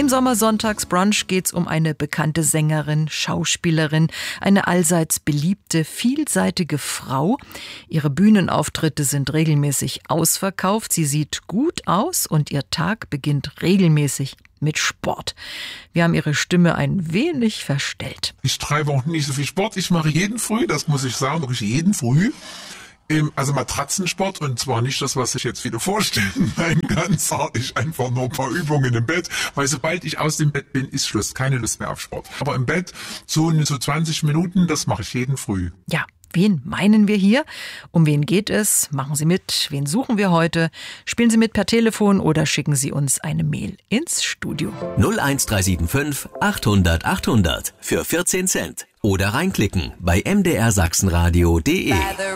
Im Sommersonntagsbrunch geht's um eine bekannte Sängerin, Schauspielerin, eine allseits beliebte, vielseitige Frau. Ihre Bühnenauftritte sind regelmäßig ausverkauft. Sie sieht gut aus und ihr Tag beginnt regelmäßig mit Sport. Wir haben ihre Stimme ein wenig verstellt. Ich treibe auch nicht so viel Sport. Ich mache jeden Früh, das muss ich sagen, wirklich jeden Früh. Also Matratzensport, und zwar nicht das, was sich jetzt viele vorstellen. Nein, ganz hart, einfach nur ein paar Übungen im Bett, weil sobald ich aus dem Bett bin, ist Schluss, keine Lust mehr auf Sport. Aber im Bett so 20 Minuten, das mache ich jeden Früh. Ja, wen meinen wir hier? Um wen geht es? Machen Sie mit. Wen suchen wir heute? Spielen Sie mit per Telefon oder schicken Sie uns eine Mail ins Studio. 01375 800 800 für 14 Cent. Oder reinklicken bei mdrsachsenradio.de.